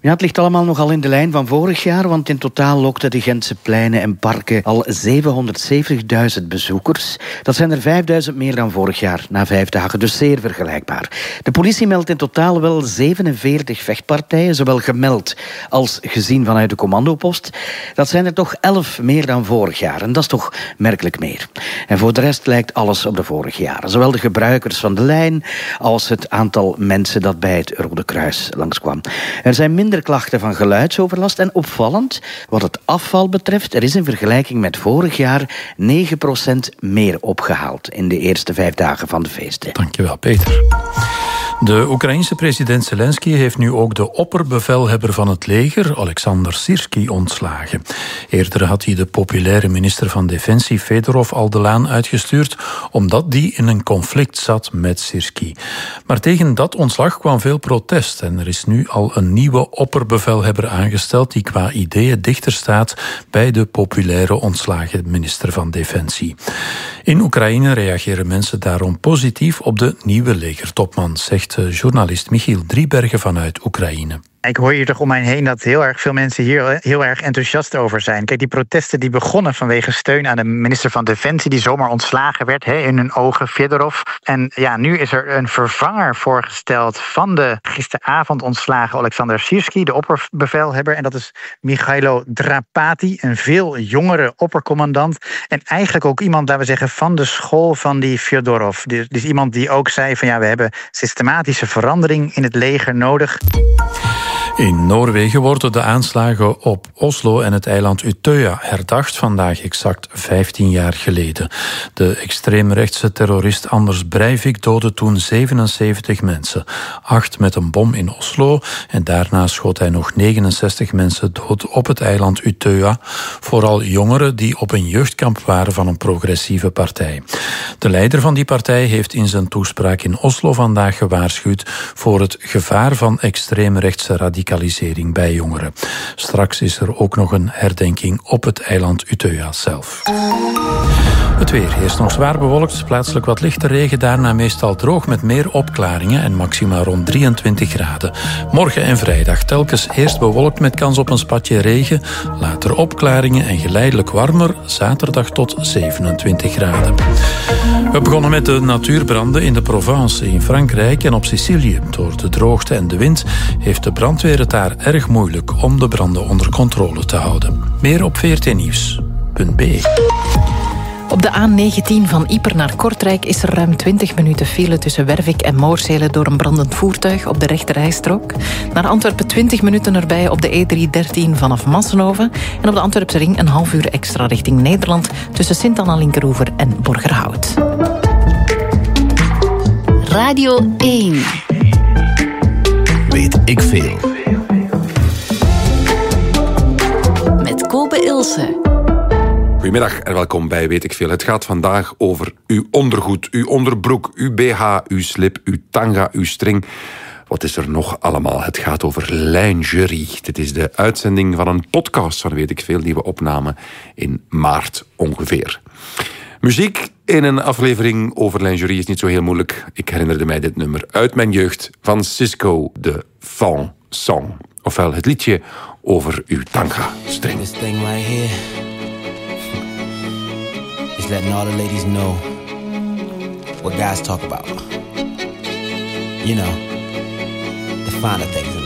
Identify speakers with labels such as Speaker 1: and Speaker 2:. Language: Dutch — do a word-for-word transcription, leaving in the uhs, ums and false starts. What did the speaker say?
Speaker 1: Ja, het ligt allemaal nogal in de lijn van vorig jaar, want in totaal lokten de Gentse pleinen en parken al zevenhonderdzeventigduizend bezoekers. Dat zijn er vijfduizend meer dan vorig jaar, na vijf dagen, dus zeer vergelijkbaar. De politie meldt in totaal wel zevenenveertig vechtpartijen, zowel gemeld als gezien vanuit de commandopost. Dat zijn er toch elf meer dan vorig jaar, en dat is toch merkelijk meer. En voor de rest lijkt alles op de vorige jaren. Zowel de gebruikers van de lijn als het aantal mensen dat bij het Rode Kruis langskwam. Er zijn minder klachten van geluidsoverlast en opvallend, wat het afval betreft, er is in vergelijking met vorig jaar negen procent meer opgehaald in de eerste vijf dagen van de feesten.
Speaker 2: Dankjewel, Peter. De Oekraïense president Zelensky heeft nu ook de opperbevelhebber van het leger, Alexander Sirski, ontslagen. Eerder had hij de populaire minister van Defensie, Fedorov, al de laan uitgestuurd, omdat die in een conflict zat met Sirski. Maar tegen dat ontslag kwam veel protest en er is nu al een nieuwe opperbevelhebber aangesteld die qua ideeën dichter staat bij de populaire ontslagen minister van Defensie. In Oekraïne reageren mensen daarom positief op de nieuwe legertopman, zegt journalist Michiel Driebergen vanuit Oekraïne.
Speaker 3: Ik hoor hier toch om mij heen dat heel erg veel mensen hier heel erg enthousiast over zijn. Kijk, die protesten die begonnen vanwege steun aan de minister van Defensie die zomaar ontslagen werd, he, in hun ogen, Fedorov. En ja, nu is er een vervanger voorgesteld van de gisteravond ontslagen Alexander Sirski, de opperbevelhebber. En dat is Michailo Drapati, een veel jongere oppercommandant. En eigenlijk ook iemand, laten we zeggen, van de school van die Fedorov. Dus, dus iemand die ook zei van ja, we hebben systematische verandering in het leger nodig.
Speaker 2: In Noorwegen worden de aanslagen op Oslo en het eiland Utøya herdacht, vandaag exact vijftien jaar geleden. De extreemrechtse terrorist Anders Breivik doodde toen zevenenzeventig mensen. Acht met een bom in Oslo en daarna schoot hij nog negenenzestig mensen dood op het eiland Utøya. Vooral jongeren die op een jeugdkamp waren van een progressieve partij. De leider van die partij heeft in zijn toespraak in Oslo vandaag gewaarschuwd voor het gevaar van extreemrechtse radicalisering bij jongeren. Straks is er ook nog een herdenking op het eiland Utøya zelf. Het weer. Eerst nog zwaar bewolkt, plaatselijk wat lichte regen, daarna meestal droog met meer opklaringen en maxima rond drieëntwintig graden. Morgen en vrijdag telkens eerst bewolkt met kans op een spatje regen, later opklaringen en geleidelijk warmer, zaterdag tot zevenentwintig graden. We begonnen met de natuurbranden in de Provence in Frankrijk en op Sicilië. Door de droogte en de wind heeft de brandweer het daar erg moeilijk om de branden onder controle te houden. Meer op v r t nieuws punt b e.
Speaker 4: Op de A negentien van Ieper naar Kortrijk is er ruim twintig minuten file tussen Wervik en Moorsele door een brandend voertuig op de rechterrijstrook. Naar Antwerpen twintig minuten erbij op de E driehonderddertien vanaf Massenhoven. En op de Antwerpse ring een half uur extra richting Nederland tussen Sint-Anna-Linkeroever en Borgerhout.
Speaker 5: Radio één.
Speaker 6: Weet ik veel.
Speaker 5: Met Kobe Ilse.
Speaker 7: Goedemiddag en welkom bij Weet ik veel. Het gaat vandaag over uw ondergoed, uw onderbroek, uw B H, uw slip, uw tanga, uw string. Wat is er nog allemaal? Het gaat over lingerie. Dit is de uitzending van een podcast van Weet ik veel die we opnamen in maart ongeveer. Muziek in een aflevering over lingerie is niet zo heel moeilijk. Ik herinnerde mij dit nummer uit mijn jeugd van Cisco, de Fan Song. Ofwel het liedje over uw tanga-string.
Speaker 8: This thing right here is letting all the ladies know what guys talk about. You know, the finer things in